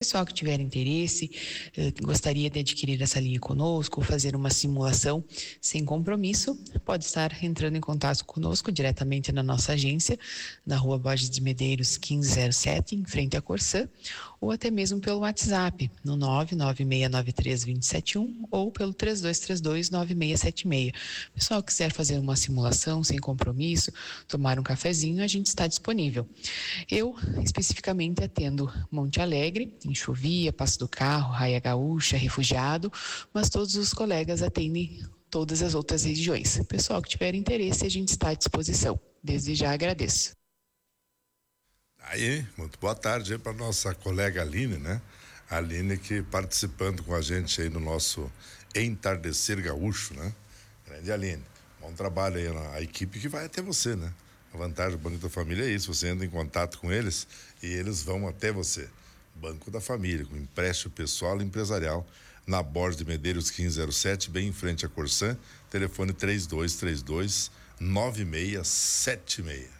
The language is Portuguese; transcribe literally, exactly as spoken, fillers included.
Pessoal que tiver interesse, eh, gostaria de adquirir essa linha conosco, fazer uma simulação sem compromisso, pode estar entrando em contato conosco diretamente na nossa agência, na Rua Borges de Medeiros quinze zero sete, em frente à Corsã, ou até mesmo pelo WhatsApp, no nove nove seis nove três dois zero sete um ou pelo três dois três dois nove seis sete seis. Pessoal que quiser fazer uma simulação sem compromisso, tomar um cafezinho, a gente está disponível. Eu, especificamente, atendo Monte Alegre, Enxovia, Passo do Carro, Raia Gaúcha, Refugiado, mas todos os colegas atendem todas as outras regiões. Pessoal que tiver interesse, a gente está à disposição. Desde já agradeço. Aí, muito boa tarde aí para nossa colega Aline, né? A Aline que participando com a gente aí no nosso Entardecer Gaúcho, né? Grande Aline, bom trabalho aí na equipe que vai até você, né? A vantagem do Banco da Família é isso, você entra em contato com eles e eles vão até você. Banco da Família, com empréstimo pessoal e empresarial, na Borges de Medeiros quinze zero sete, bem em frente à Corsã, telefone três dois três dois nove seis sete seis.